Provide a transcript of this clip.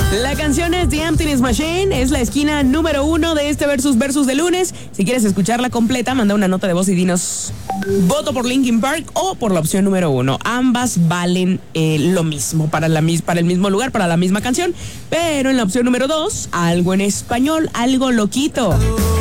La canción es The Emptiness Machine, es la esquina número 1 de este versus de lunes. Si quieres escucharla completa, manda una nota de voz y dinos voto por Linkin Park o por la opción número 1. Ambas valen lo mismo, para el mismo lugar, para la misma canción. Pero en la opción número 2, algo en español, algo loquito.